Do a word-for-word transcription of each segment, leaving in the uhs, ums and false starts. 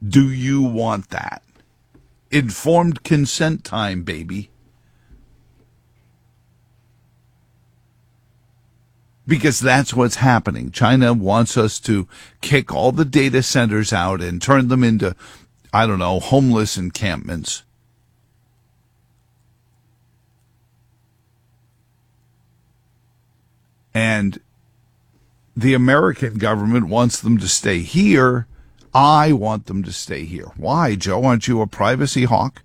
Do you want that? Informed consent time, baby. Because that's what's happening. China wants us to kick all the data centers out and turn them into, I don't know, homeless encampments. And the American government wants them to stay here. I want them to stay here. Why, Joe? Aren't you a privacy hawk?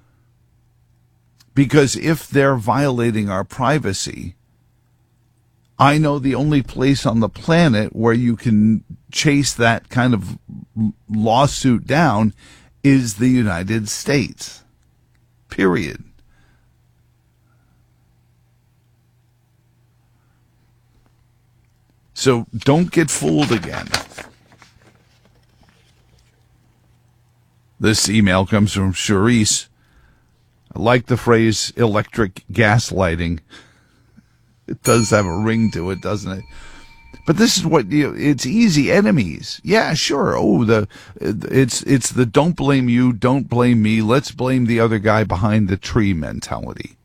Because if they're violating our privacy, I know the only place on the planet where you can chase that kind of lawsuit down is the United States. Period. So don't get fooled again. This email comes from Charisse. I like the phrase electric gaslighting. It does have a ring to it, doesn't it? But this is what you, it's easy enemies. Yeah, sure. Oh, the it's it's the don't blame you, don't blame me, let's blame the other guy behind the tree mentality.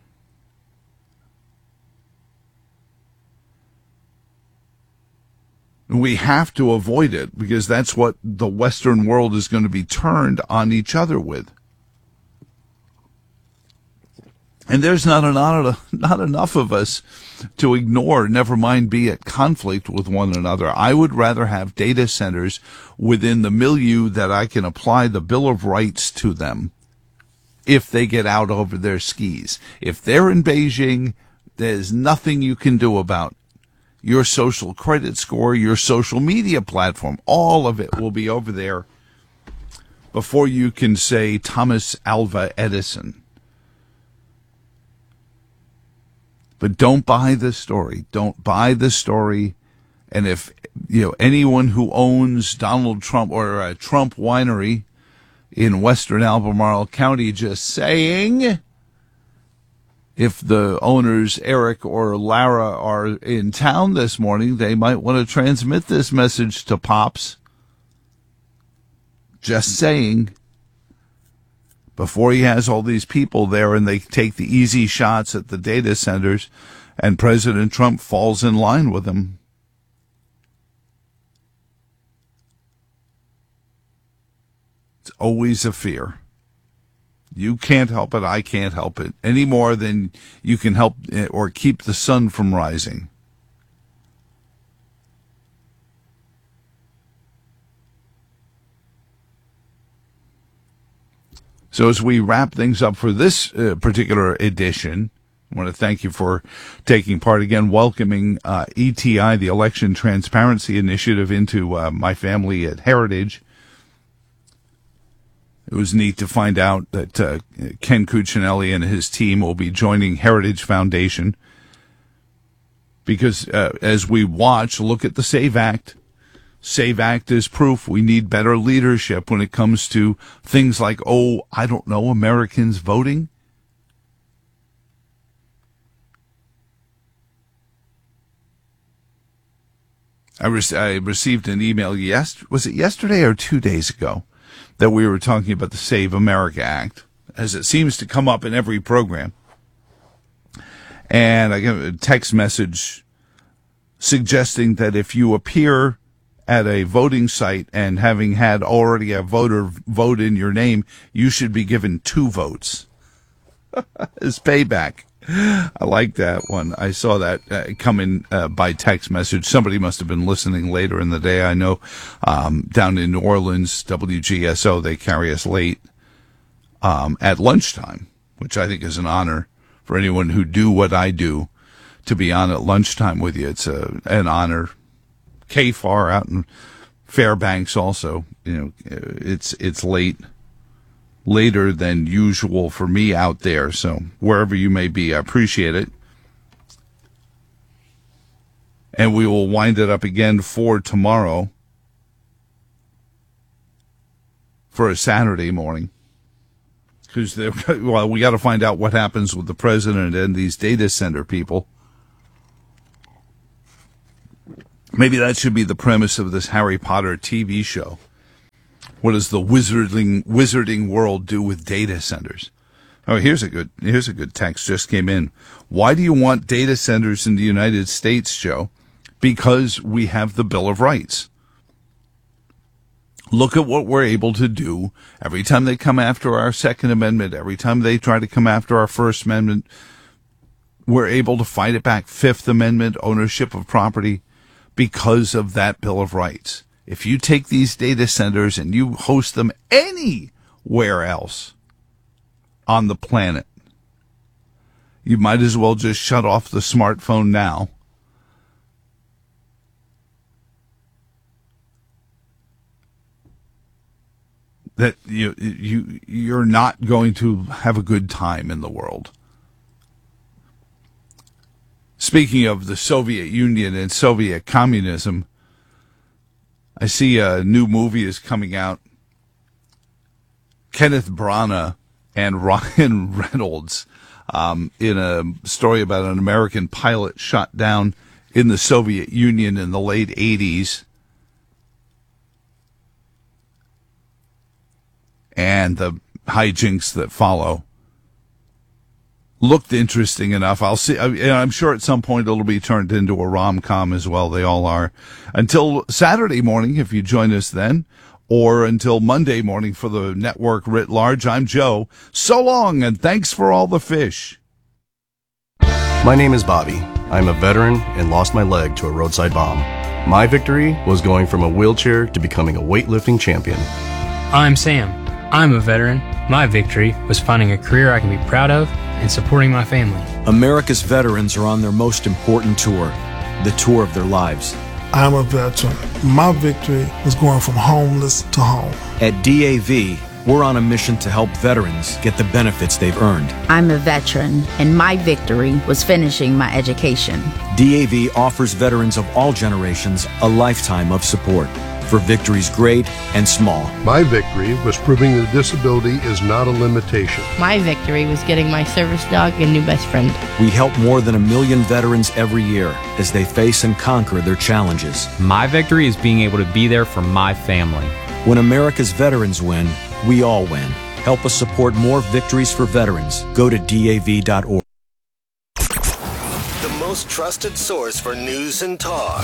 We have to avoid it because that's what the Western world is going to be turned on each other with. And there's not enough, not enough of us to ignore, never mind be at conflict with one another. I would rather have data centers within the milieu that I can apply the Bill of Rights to them if they get out over their skis. If they're in Beijing, there's nothing you can do about your social credit score, your social media platform. All of it will be over there before you can say Thomas Alva Edison. But don't buy the story. Don't buy the story. And if, you know, anyone who owns Donald Trump or a Trump winery in western Albemarle County, just saying, if the owners, Eric or Lara, are in town this morning, they might want to transmit this message to Pops. Just saying. Before he has all these people there and they take the easy shots at the data centers and President Trump falls in line with them. It's always a fear. You can't help it. I can't help it any more than you can help or keep the sun from rising. So as we wrap things up for this uh, particular edition, I want to thank you for taking part again, welcoming uh, E T I, the Election Transparency Initiative, into uh, my family at Heritage. It was neat to find out that uh, Ken Cuccinelli and his team will be joining Heritage Foundation because uh, as we watch, look at the SAVE Act. SAVE Act is proof we need better leadership when it comes to things like, oh, I don't know, Americans voting. I, re- I received an email, yes, was it yesterday or two days ago, that we were talking about the Save America Act, as it seems to come up in every program. And I got a text message suggesting that if you appear at a voting site and having had already a voter vote in your name, you should be given two votes as payback. I like that one. I saw that uh, come in uh, by text message. Somebody must have been listening later in the day. I know um, down in New Orleans, W G S O, they carry us late um, at lunchtime, which I think is an honor for anyone who do what I do to be on at lunchtime with you. It's a, an honor. K F A R out in Fairbanks also, you know, it's it's late, later than usual for me out there. So wherever you may be, I appreciate it. And we will wind it up again for tomorrow for a Saturday morning. Because, well, we got to find out what happens with the president and these data center people. Maybe that should be the premise of this Harry Potter T V show. What does the wizarding wizarding world do with data centers? Oh, here's a good here's a good text just came in. Why do you want data centers in the United States, Joe? Because we have the Bill of Rights. Look at what we're able to do every time they come after our Second Amendment, every time they try to come after our First Amendment. We're able to fight it back. Fifth Amendment, ownership of property, because of that Bill of Rights. If you take these data centers and you host them anywhere else on the planet, you might as well just shut off the smartphone now. That you you you're not going to have a good time in the world. Speaking of the Soviet Union and Soviet communism, I see a new movie is coming out. Kenneth Branagh and Ryan Reynolds um, in a story about an American pilot shot down in the Soviet Union in the late eighties. And the hijinks that follow. Looked interesting enough. I'll see. I'm sure at some point it'll be turned into a rom-com as well. They all are. Until Saturday morning, if you join us then, or until Monday morning for the network writ large, I'm Joe. So long, and thanks for all the fish. My name is Bobby. I'm a veteran and lost my leg to a roadside bomb. My victory was going from a wheelchair to becoming a weightlifting champion. I'm Sam. I'm a veteran. My victory was finding a career I can be proud of and supporting my family. America's veterans are on their most important tour, the tour of their lives. I'm a veteran. My victory was going from homeless to home. At D A V, we're on a mission to help veterans get the benefits they've earned. I'm a veteran, and my victory was finishing my education. D A V offers veterans of all generations a lifetime of support for victories great and small. My victory was proving that disability is not a limitation. My victory was getting my service dog a new best friend. We help more than a million veterans every year as they face and conquer their challenges. My victory is being able to be there for my family. When America's veterans win, we all win. Help us support more victories for veterans. Go to D A V dot org. The most trusted source for news and talk.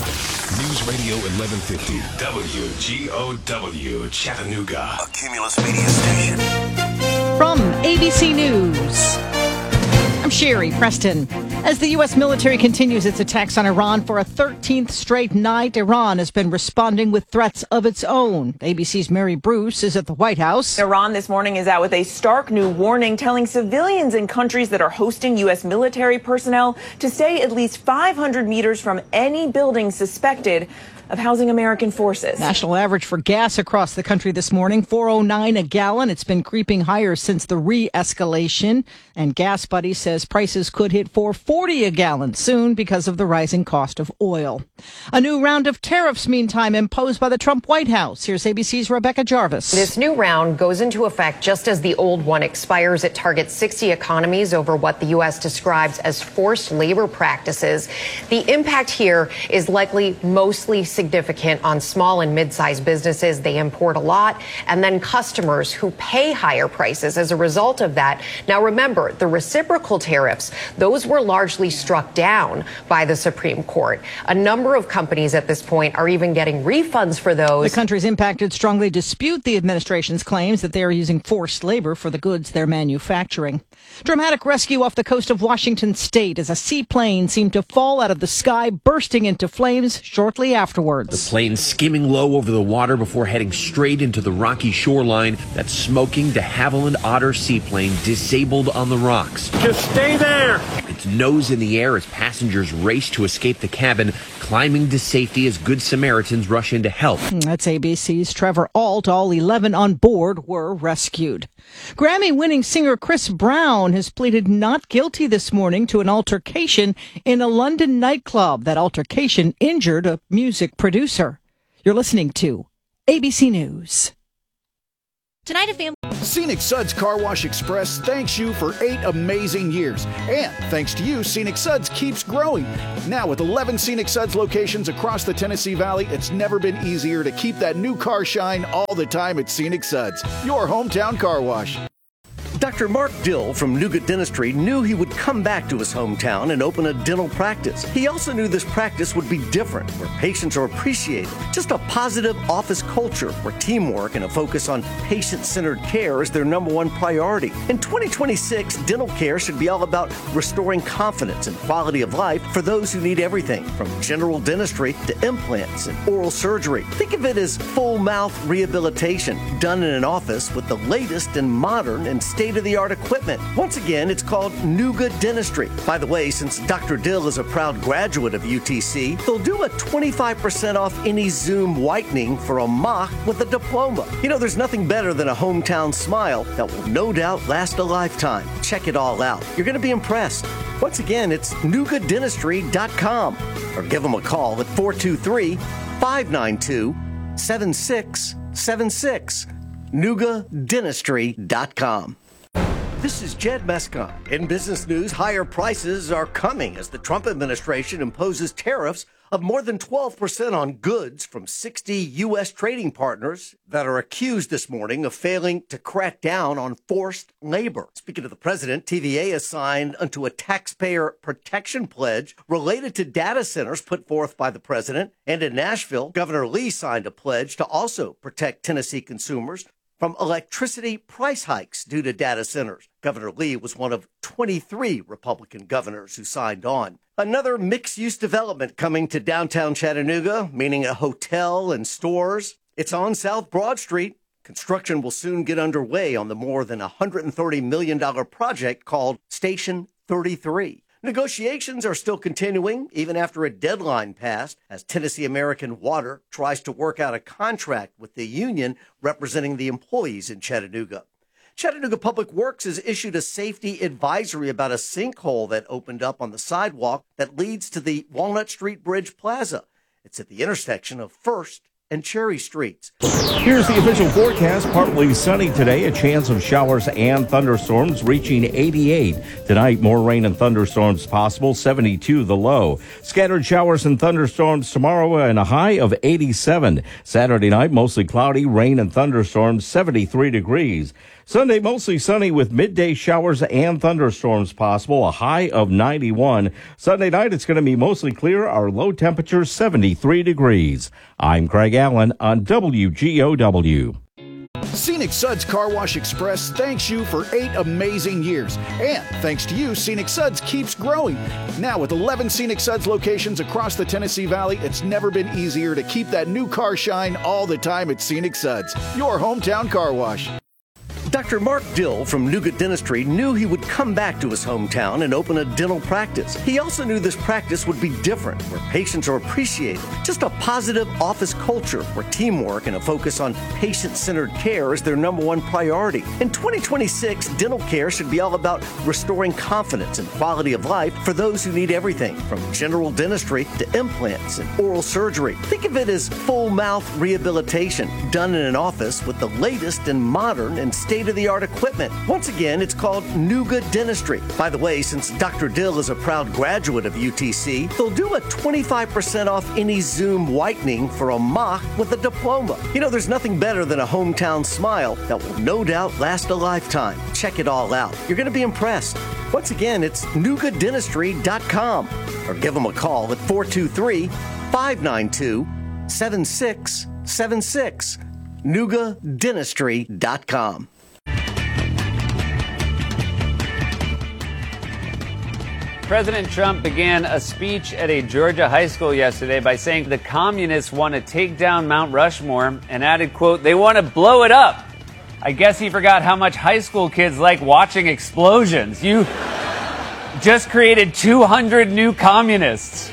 News Radio eleven fifty, W G O W, Chattanooga. A Cumulus media station. From A B C News, I'm Sherry Preston. As the U S military continues its attacks on Iran for a thirteenth straight night, Iran has been responding with threats of its own. A B C's Mary Bruce is at the White House. Iran this morning is out with a stark new warning telling civilians in countries that are hosting U S military personnel to stay at least five hundred meters from any building suspected of housing American forces. National average for gas across the country this morning, four oh nine a gallon. It's been creeping higher since the re-escalation. And Gas Buddy says prices could hit four forty a gallon soon because of the rising cost of oil. A new round of tariffs, meantime, imposed by the Trump White House. Here's A B C's Rebecca Jarvis. This new round goes into effect just as the old one expires. It targets sixty economies over what the U S describes as forced labor practices. The impact here is likely mostly significant on small and mid-sized businesses. They import a lot, and then customers who pay higher prices as a result of that. Now, remember, the reciprocal tariffs, those were largely struck down by the Supreme Court. A number of companies at this point are even getting refunds for those. The countries impacted strongly dispute the administration's claims that they are using forced labor for the goods they're manufacturing. Dramatic rescue off the coast of Washington state as a seaplane seemed to fall out of the sky, bursting into flames shortly afterwards. The plane skimming low over the water before heading straight into the rocky shoreline. That smoking de Havilland Otter seaplane disabled on the rocks. Just stay there! Its nose in the air as passengers race to escape the cabin, climbing to safety as Good Samaritans rush in to help. That's A B C's Trevor Ault. All eleven on board were rescued. Grammy-winning singer Chris Brown has pleaded not guilty this morning to an altercation in a London nightclub. That altercation injured a music producer. You're listening to A B C News. Tonight, a family. Scenic Suds Car Wash Express thanks you for eight amazing years. And thanks to you, Scenic Suds keeps growing. Now with eleven Scenic Suds locations across the Tennessee Valley, it's never been easier to keep that new car shine all the time at Scenic Suds, your hometown car wash. Doctor Mark Dill from Nougat Dentistry knew he would come back to his hometown and open a dental practice. He also knew this practice would be different, where patients are appreciated. Just a positive office culture where teamwork and a focus on patient-centered care is their number one priority. In twenty twenty-six, dental care should be all about restoring confidence and quality of life for those who need everything, from general dentistry to implants and oral surgery. Think of it as full mouth rehabilitation done in an office with the latest and modern and state state-of-the-art equipment. Once again, it's called Nougat Dentistry. By the way, since Doctor Dill is a proud graduate of U T C, they'll do a twenty-five percent off any Zoom whitening for a mock with a diploma. You know, there's nothing better than a hometown smile that will no doubt last a lifetime. Check it all out. You're going to be impressed. Once again, it's nougat dentistry dot com or give them a call at four two three, five nine two, seven six seven six. nougat dentistry dot com. This is Jed Mescon. In business news, higher prices are coming as the Trump administration imposes tariffs of more than twelve percent on goods from sixty U S trading partners that are accused this morning of failing to crack down on forced labor. Speaking of the president, T V A has signed onto a taxpayer protection pledge related to data centers put forth by the president. And in Nashville, Governor Lee signed a pledge to also protect Tennessee consumers from electricity price hikes due to data centers. Governor Lee was one of twenty-three Republican governors who signed on. Another mixed-use development coming to downtown Chattanooga, meaning a hotel and stores. It's on South Broad Street. Construction will soon get underway on the more than one hundred thirty million dollars project called Station thirty-three. Negotiations are still continuing, even after a deadline passed, as Tennessee American Water tries to work out a contract with the union representing the employees in Chattanooga. Chattanooga Public Works has issued a safety advisory about a sinkhole that opened up on the sidewalk that leads to the Walnut Street Bridge Plaza. It's at the intersection of First and Cherry Streets. Here's the official forecast. Partly sunny today, a chance of showers and thunderstorms reaching eighty-eight. Tonight, more rain and thunderstorms possible, seventy-two the low. Scattered showers and thunderstorms tomorrow and a high of eighty-seven. Saturday night, mostly cloudy, rain and thunderstorms, seventy-three degrees. Sunday, mostly sunny with midday showers and thunderstorms possible, a high of ninety-one. Sunday night, it's going to be mostly clear, our low temperature seventy-three degrees. I'm Craig Allen on W G O W. Scenic Suds Car Wash Express thanks you for eight amazing years. And thanks to you, Scenic Suds keeps growing. Now with eleven Scenic Suds locations across the Tennessee Valley, it's never been easier to keep that new car shine all the time at Scenic Suds, your hometown car wash. Doctor Mark Dill from Nougat Dentistry knew he would come back to his hometown and open a dental practice. He also knew this practice would be different, where patients are appreciated. Just a positive office culture where teamwork and a focus on patient-centered care is their number one priority. In twenty twenty-six, dental care should be all about restoring confidence and quality of life for those who need everything, from general dentistry to implants and oral surgery. Think of it as full mouth rehabilitation done in an office with the latest and modern and state state-of-the-art equipment. Once again, it's called Nougat Dentistry. By the way, since Doctor Dill is a proud graduate of U T C, they'll do a twenty-five percent off any Zoom whitening for a mock with a diploma. You know, there's nothing better than a hometown smile that will no doubt last a lifetime. Check it all out. You're going to be impressed. Once again, it's nougat dentistry dot com or give them a call at four two three, five nine two, seven six seven six. nougat dentistry dot com. President Trump began a speech at a Georgia high school yesterday by saying the communists want to take down Mount Rushmore and added, quote, they want to blow it up. I guess he forgot how much high school kids like watching explosions. You just created two hundred new communists.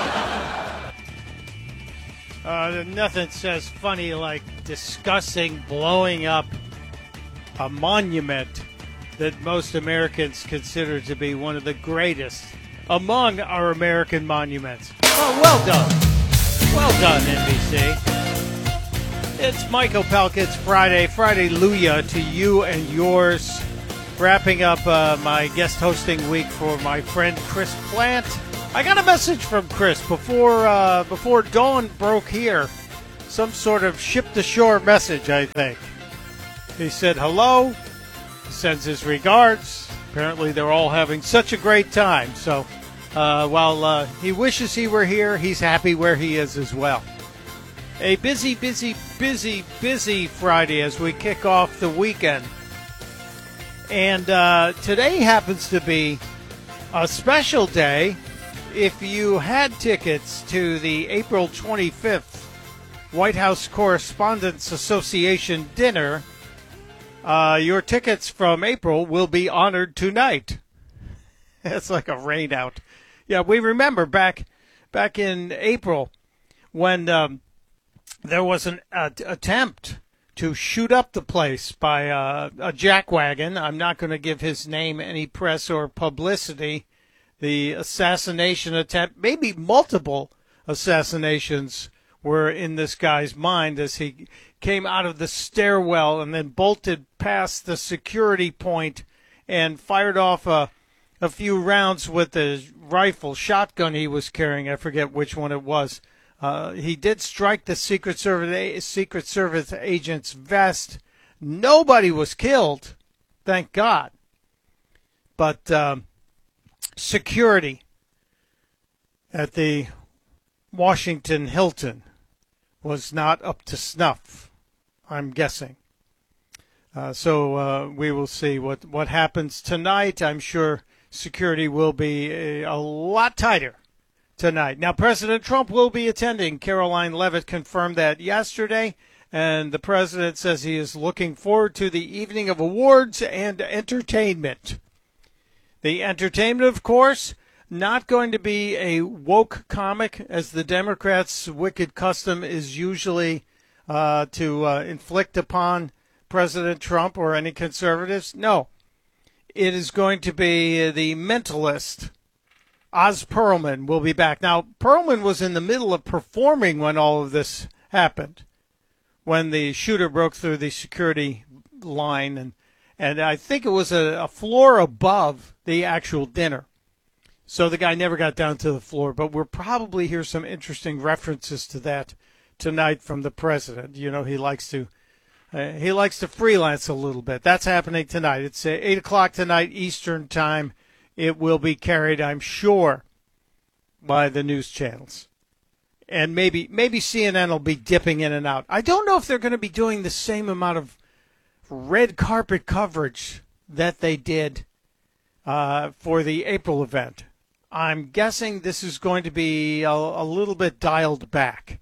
Uh, nothing says funny like discussing blowing up a monument that most Americans consider to be one of the greatest among our American monuments. Oh, well done. Well done, N B C. It's Michael Pelk. It's Friday. Friday-luya to you and yours. Wrapping up uh, my guest hosting week for my friend Chris Plant. I got a message from Chris before uh, before dawn broke here. Some sort of ship-to-shore message, I think. He said hello. He sends his regards. Apparently they're all having such a great time. So uh, while uh, he wishes he were here, he's happy where he is as well. A busy, busy, busy, busy Friday as we kick off the weekend. And uh, today happens to be a special day. If you had tickets to the April twenty-fifth White House Correspondents Association dinner, uh, your tickets from April will be honored tonight. It's like a rain out. Yeah, we remember back back in April when um, there was an uh, attempt to shoot up the place by uh, a jackwagon. I'm not going to give his name any press or publicity. The assassination attempt, maybe multiple assassinations, were in this guy's mind as he came out of the stairwell and then bolted past the security point and fired off a, a few rounds with the rifle, shotgun he was carrying. I forget which one it was. Uh, he did strike the Secret Service Secret Service agent's vest. Nobody was killed, thank God. But um, security at the Washington Hilton was not up to snuff, I'm guessing. Uh, so uh, we will see what, what happens tonight. I'm sure security will be a, a lot tighter tonight. Now, President Trump will be attending. Caroline Leavitt confirmed that yesterday, and the president says he is looking forward to the evening of awards and entertainment. The entertainment, of course, not going to be a woke comic, as the Democrats' wicked custom is usually uh, to uh, inflict upon President Trump or any conservatives. No, it is going to be the mentalist. Oz Perlman will be back. Now, Perlman was in the middle of performing when all of this happened, when the shooter broke through the security line, and, and I think it was a, a floor above the actual dinner. So the guy never got down to the floor, but we'll probably hear some interesting references to that tonight from the president. You know, he likes to uh, he likes to freelance a little bit. That's happening tonight. It's uh, eight o'clock tonight Eastern time. It will be carried, I'm sure, by the news channels. And maybe maybe C N N will be dipping in and out. I don't know if they're going to be doing the same amount of red carpet coverage that they did uh, for the April event. I'm guessing this is going to be a, a little bit dialed back.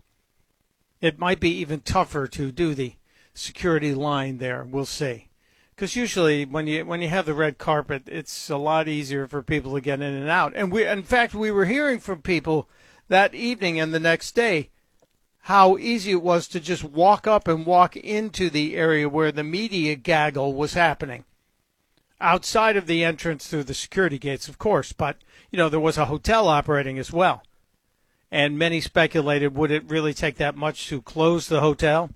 It might be even tougher to do the security line there. We'll see. Because usually when you when you have the red carpet, it's a lot easier for people to get in and out. And we, in fact, we were hearing from people that evening and the next day how easy it was to just walk up and walk into the area where the media gaggle was happening. Outside of the entrance through the security gates, of course. But, you know, there was a hotel operating as well. And many speculated, would it really take that much to close the hotel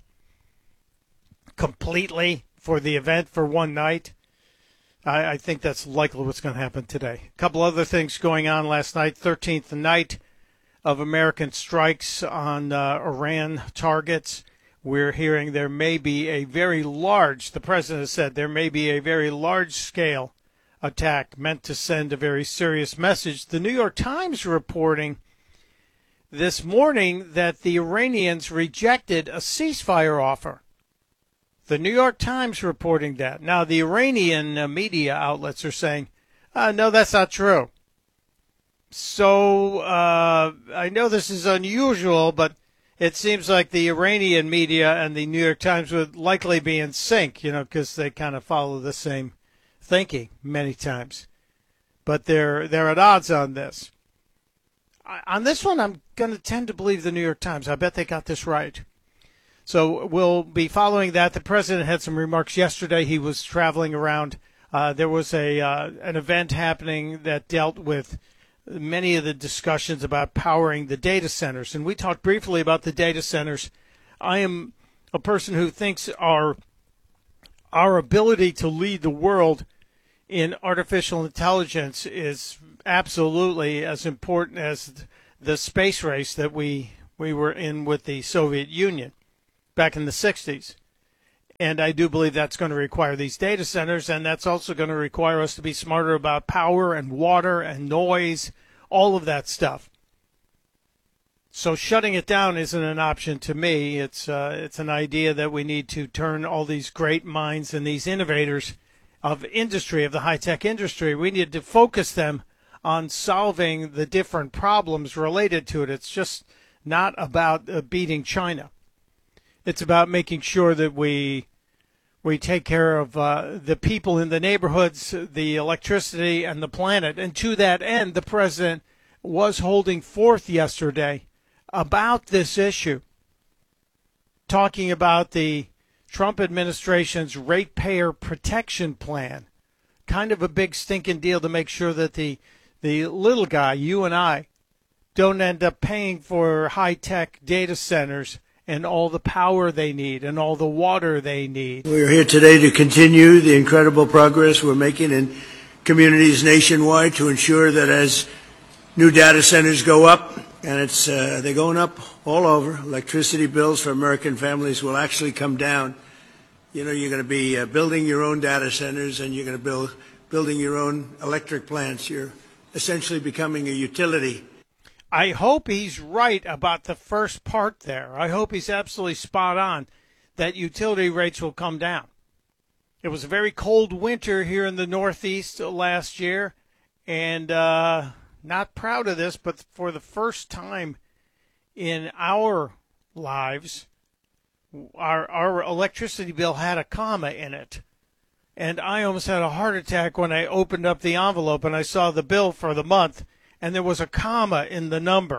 completely for the event for one night? I, I think that's likely what's going to happen today. A couple other things going on last night. thirteenth night of American strikes on uh, Iran targets. We're hearing there may be a very large, the president said, there may be a very large-scale attack meant to send a very serious message. The New York Times reporting this morning that the Iranians rejected a ceasefire offer. The New York Times reporting that. Now, the Iranian uh, media outlets are saying, uh, no, that's not true. So uh, I know this is unusual, but it seems like the Iranian media and the New York Times would likely be in sync, you know, because they kind of follow the same thinking many times. But they're they're at odds on this. On this one, I'm going to tend to believe the New York Times. I bet they got this right. So we'll be following that. The president had some remarks yesterday. He was traveling around. Uh, there was a uh, an event happening that dealt with many of the discussions about powering the data centers. And we talked briefly about the data centers. I am a person who thinks our our ability to lead the world in artificial intelligence is absolutely as important as the space race that we we were in with the Soviet Union back in the sixties. And I do believe that's going to require these data centers, and that's also going to require us to be smarter about power and water and noise, all of that stuff. So shutting it down isn't an option to me. It's uh, it's an idea that we need to turn all these great minds and these innovators of industry, of the high-tech industry, we need to focus them on solving the different problems related to it. It's just not about uh, beating China. It's about making sure that we we take care of uh, the people in the neighborhoods, the electricity, and the planet. And to that end, the president was holding forth yesterday about this issue, talking about the Trump administration's ratepayer protection plan. Kind of a big stinking deal to make sure that the the little guy, you and I, don't end up paying for high-tech data centers and all the power they need and all the water they need. We're here today to continue the incredible progress we're making in communities nationwide to ensure that as new data centers go up, and it's uh, they're going up all over, electricity bills for American families will actually come down. You know, you're going to be uh, building your own data centers, and you're going to build building your own electric plants. You're essentially becoming a utility. I hope he's right about the first part there. I hope he's absolutely spot on that utility rates will come down. It was a very cold winter here in the Northeast last year, and uh, not proud of this, but for the first time in our lives, our, our electricity bill had a comma in it. And I almost had a heart attack when I opened up the envelope and I saw the bill for the month, and there was a comma in the number.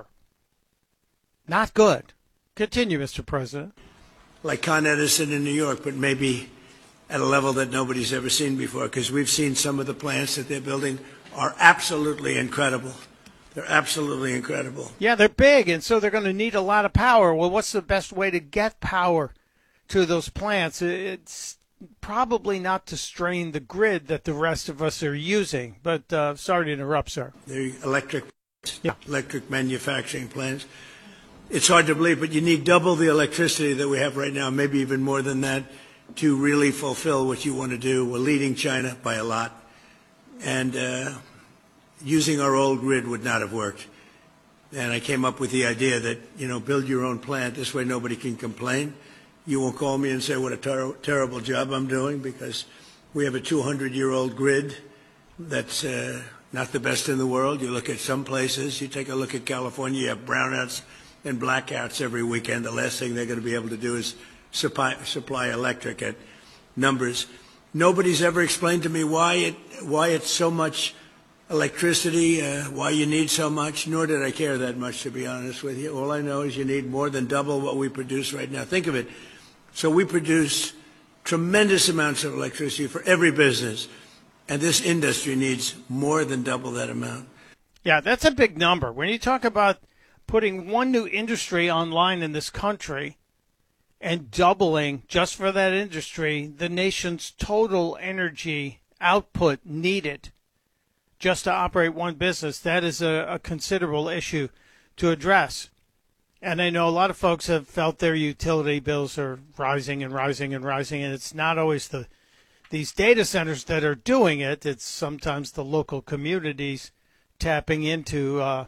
Not good. Continue, Mister President. Like Con Edison in New York, but maybe at a level that nobody's ever seen before, because we've seen some of the plants that they're building are absolutely incredible. They're absolutely incredible. Yeah, they're big, and so they're going to need a lot of power. Well, what's the best way to get power to those plants? It's probably not to strain the grid that the rest of us are using. But uh, sorry to interrupt, sir. They're electric, yeah. electric manufacturing plants. It's hard to believe, but you need double the electricity that we have right now, maybe even more than that, to really fulfill what you want to do. We're leading China by a lot. And uh, using our old grid would not have worked. And I came up with the idea that, you know, build your own plant. This way nobody can complain. You won't call me and say what a ter- terrible job I'm doing, because we have a two hundred year old grid that's uh, not the best in the world. You look at some places, you take a look at California, you have brownouts and blackouts every weekend. The last thing they're going to be able to do is supply, supply electric at numbers. Nobody's ever explained to me why it why it's so much electricity, uh, why you need so much, nor did I care that much, to be honest with you. All I know is you need more than double what we produce right now. Think of it. So we produce tremendous amounts of electricity for every business, and this industry needs more than double that amount. Yeah, that's a big number. When you talk about putting one new industry online in this country and doubling, just for that industry, the nation's total energy output needed just to operate one business, that is a, a considerable issue to address. And I know a lot of folks have felt their utility bills are rising and rising and rising, and it's not always the these data centers that are doing it. It's sometimes the local communities tapping into uh,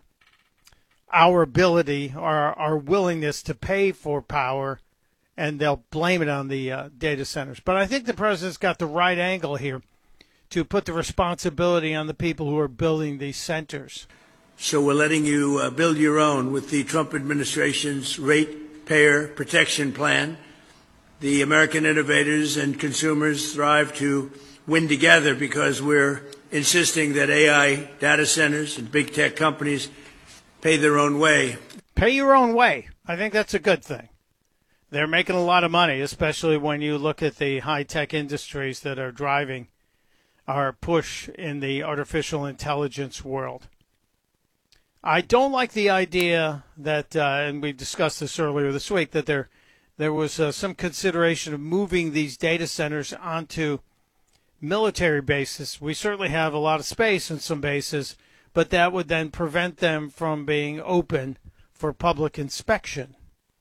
our ability or our willingness to pay for power, and they'll blame it on the uh, data centers. But I think the president's got the right angle here to put the responsibility on the people who are building these centers. So we're letting you uh, build your own with the Trump administration's ratepayer protection plan. The American innovators and consumers thrive to win together because we're insisting that A I data centers and big tech companies pay their own way. Pay your own way. I think that's a good thing. They're making a lot of money, especially when you look at the high-tech industries that are driving our push in the artificial intelligence world. I don't like the idea that, uh, and we discussed this earlier this week, that they're there was uh, some consideration of moving these data centers onto military bases. We certainly have a lot of space in some bases, but that would then prevent them from being open for public inspection.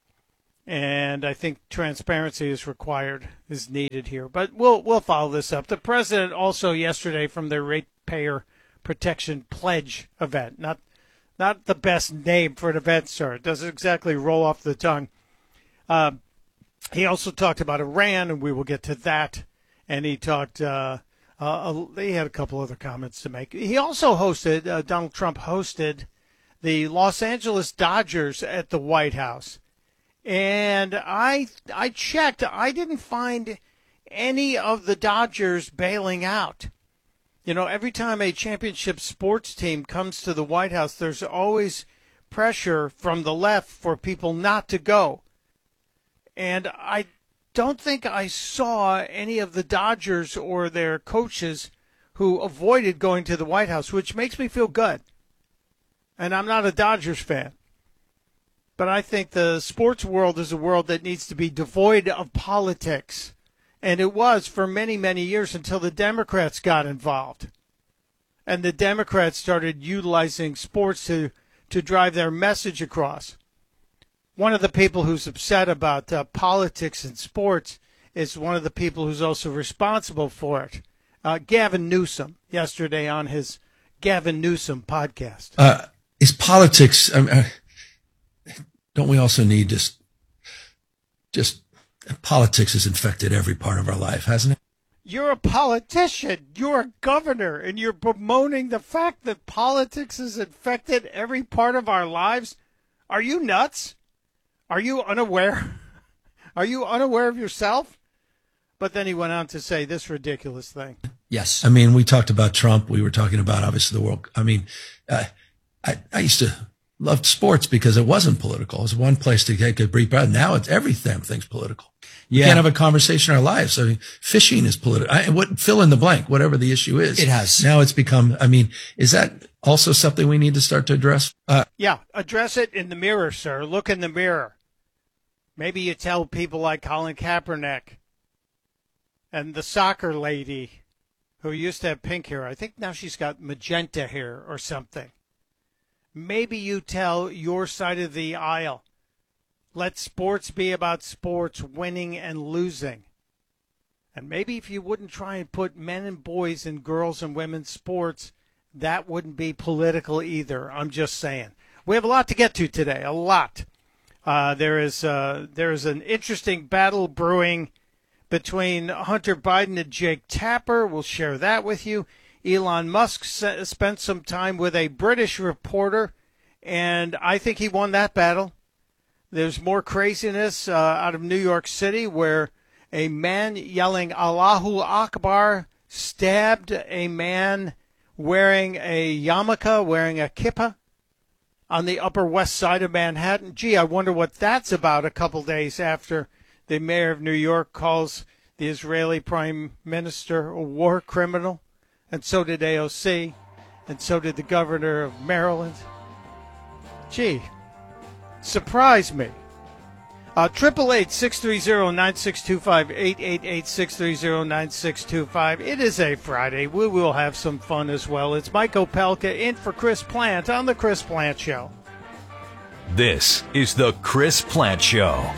And I think transparency is required, is needed here. But we'll we'll follow this up. The president also yesterday from the Ratepayer Protection Pledge event, not not the best name for an event, sir. It doesn't exactly roll off the tongue. Uh, he also talked about Iran, and we will get to that. And he talked, uh, uh, he had a couple other comments to make. He also hosted, uh, Donald Trump hosted the Los Angeles Dodgers at the White House. And I I checked. I didn't find any of the Dodgers bailing out. You know, every time a championship sports team comes to the White House, there's always pressure from the left for people not to go. And I don't think I saw any of the Dodgers or their coaches who avoided going to the White House, which makes me feel good. And I'm not a Dodgers fan. But I think the sports world is a world that needs to be devoid of politics. And it was for many, many years until the Democrats got involved. And the Democrats started utilizing sports to, to drive their message across. One of the people who's upset about uh, politics and sports is one of the people who's also responsible for it. Uh, Gavin Newsom, yesterday on his Gavin Newsom podcast. Uh, is politics... I mean, uh, don't we also need just, just politics has infected every part of our life, hasn't it? You're a politician. You're a governor, and you're bemoaning the fact that politics has infected every part of our lives. Are you nuts? Are you unaware? Are you unaware of yourself? But then he went on to say this ridiculous thing. Yes. I mean, we talked about Trump. We were talking about, obviously, the world. I mean, uh, I, I used to... loved sports because it wasn't political. It was one place to take a brief breath. Now it's every damn thing's political. You yeah. can't have a conversation in our lives. I mean, fishing is political. I, what, fill in the blank, whatever the issue is. It has. Now it's become, I mean, is that also something we need to start to address? Uh, yeah, address it in the mirror, sir. Look in the mirror. Maybe you tell people like Colin Kaepernick and the soccer lady who used to have pink hair. I think now she's got magenta hair or something. Maybe you tell your side of the aisle. Let sports be about sports, winning and losing. And maybe if you wouldn't try and put men and boys and girls and women's sports, that wouldn't be political either. I'm just saying. We have a lot to get to today, a lot. Uh, there is uh, there is an interesting battle brewing between Hunter Biden and Jake Tapper. We'll share that with you. Elon Musk spent some time with a British reporter, and I think he won that battle. There's more craziness uh, out of New York City where a man yelling Allahu Akbar stabbed a man wearing a yarmulke, wearing a kippah on the Upper West Side of Manhattan. Gee, I wonder what that's about a couple days after the mayor of New York calls the Israeli prime minister a war criminal. And so did A O C, and so did the governor of Maryland. Gee, surprise me. Uh, triple eight six three zero nine six two five eight eight eight six three zero nine six two five. It is a Friday. We will have some fun as well. It's Mike Opelka in for Chris Plant on the Chris Plant Show. This is the Chris Plant Show.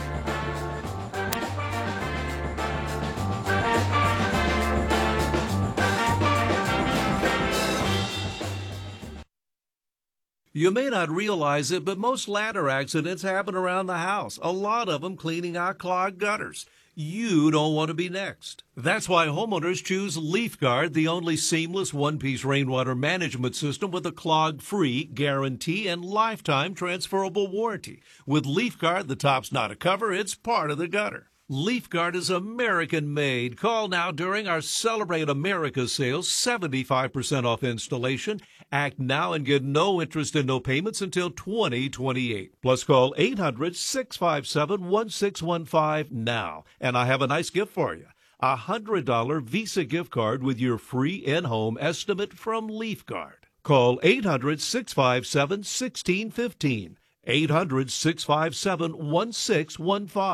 You may not realize it, but most ladder accidents happen around the house, a lot of them cleaning out clogged gutters. You don't want to be next. That's why homeowners choose LeafGuard, the only seamless one-piece rainwater management system with a clog-free guarantee and lifetime transferable warranty. With LeafGuard, the top's not a cover, it's part of the gutter. LeafGuard is American-made. Call now during our Celebrate America sales, seventy-five percent off installation. Act now and get no interest and no payments until twenty twenty-eight. Plus call eight hundred six five seven one six one five now. And I have a nice gift for you. A one hundred dollars Visa gift card with your free in-home estimate from LeafGuard. Call eight hundred six five seven one six one five. eight hundred six five seven one six one five.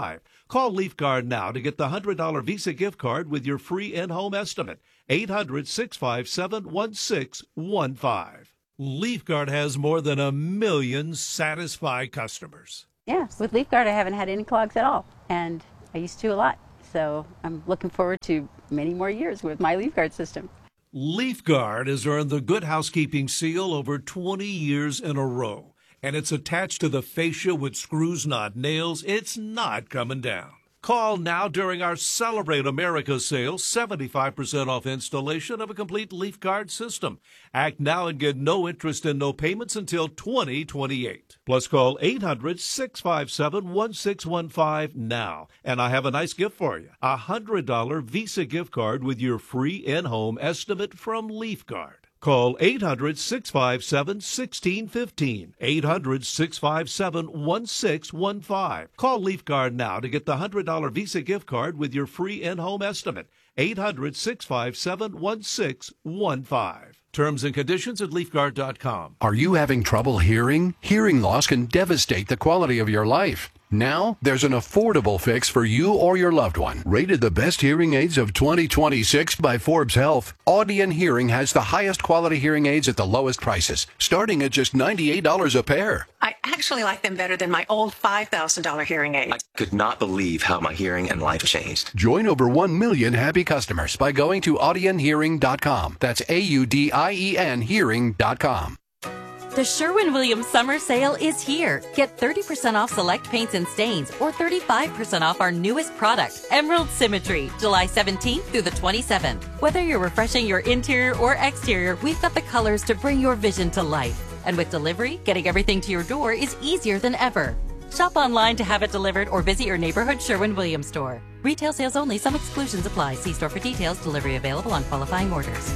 Call LeafGuard now to get the one hundred dollars Visa gift card with your free in-home estimate. eight hundred, six five seven, one six one five. LeafGuard has more than a million satisfied customers. Yeah, with LeafGuard I haven't had any clogs at all, and I used to a lot. So I'm looking forward to many more years with my LeafGuard system. LeafGuard has earned the Good Housekeeping seal over twenty years in a row, and it's attached to the fascia with screws, not nails. It's not coming down. Call now during our Celebrate America sale, seventy-five percent off installation of a complete LeafGuard system. Act now and get no interest and no payments until twenty twenty-eight. Plus call eight hundred, six five seven, one six one five now. And I have a nice gift for you. A one hundred dollars Visa gift card with your free in-home estimate from LeafGuard. Call eight hundred, six five seven, one six one five. eight hundred, six five seven, one six one five. Call LeafGuard now to get the one hundred dollars Visa gift card with your free in-home estimate. eight hundred, six five seven, one six one five. Terms and conditions at leafguard dot com. Are you having trouble hearing? Hearing loss can devastate the quality of your life. Now, there's an affordable fix for you or your loved one. Rated the best hearing aids of twenty twenty-six by Forbes Health, Audion Hearing has the highest quality hearing aids at the lowest prices, starting at just ninety-eight dollars a pair. I actually like them better than my old five thousand dollars hearing aid. I could not believe how my hearing and life changed. Join over one million happy customers by going to audion hearing dot com. That's A U D I E N hearing dot com. The Sherwin-Williams Summer Sale is here. Get thirty percent off select paints and stains or thirty-five percent off our newest product, Emerald Symmetry, July seventeenth through the twenty-seventh. Whether you're refreshing your interior or exterior, we've got the colors to bring your vision to life. And with delivery, getting everything to your door is easier than ever. Shop online to have it delivered or visit your neighborhood Sherwin-Williams store. Retail sales only. Some exclusions apply. See store for details. Delivery available on qualifying orders.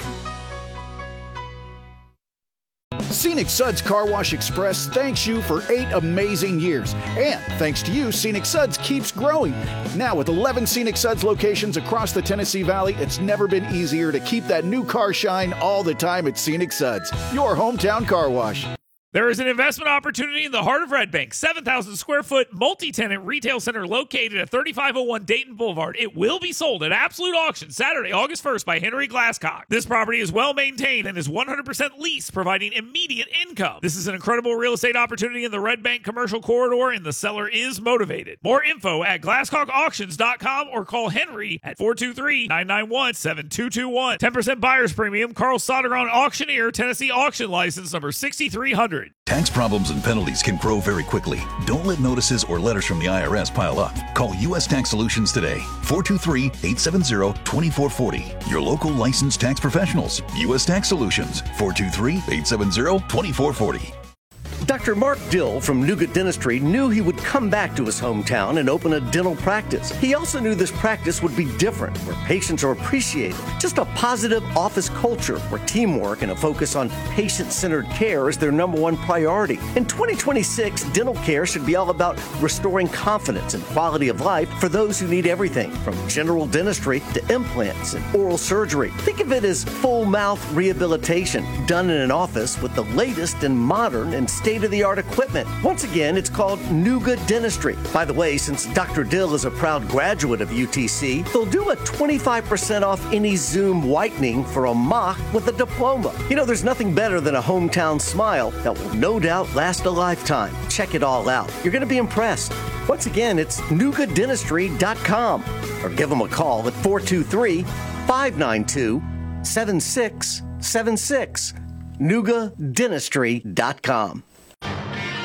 Scenic Suds Car Wash Express thanks you for eight amazing years. And thanks to you, Scenic Suds keeps growing. Now with eleven Scenic Suds locations across the Tennessee Valley, it's never been easier to keep that new car shine all the time at Scenic Suds, your hometown car wash. There is an investment opportunity in the heart of Red Bank. seven thousand square foot multi-tenant retail center located at thirty-five oh one Dayton Boulevard. It will be sold at absolute auction Saturday, August first by Henry Glasscock. This property is well maintained and is one hundred percent leased, providing immediate income. This is an incredible real estate opportunity in the Red Bank commercial corridor, and the seller is motivated. More info at glasscock auctions dot com or call Henry at four two three, nine nine one, seven two two one. ten percent buyer's premium. Carl Sodergron Auctioneer, Tennessee Auction License number sixty-three hundred. Tax problems and penalties can grow very quickly. Don't let notices or letters from the I R S pile up. Call U S Tax Solutions today. four two three, eight seven zero, two four four zero. Your local licensed tax professionals. U S Tax Solutions. four two three, eight seven zero, two four four zero. Doctor Mark Dill from Nougat Dentistry knew he would come back to his hometown and open a dental practice. He also knew this practice would be different, where patients are appreciated. Just a positive office culture where teamwork and a focus on patient-centered care is their number one priority. In twenty twenty-six, dental care should be all about restoring confidence and quality of life for those who need everything from general dentistry to implants and oral surgery. Think of it as full mouth rehabilitation done in an office with the latest and modern and state-of-the-art equipment. Once again, it's called Nougat Dentistry. By the way, since Doctor Dill is a proud graduate of U T C, they'll do a twenty-five percent off any Zoom whitening for a mock with a diploma. You know, there's nothing better than a hometown smile that will no doubt last a lifetime. Check it all out. You're going to be impressed. Once again, it's nougat dentistry dot com or give them a call at four two three, five nine two, seven six seven six. nougat dentistry dot com.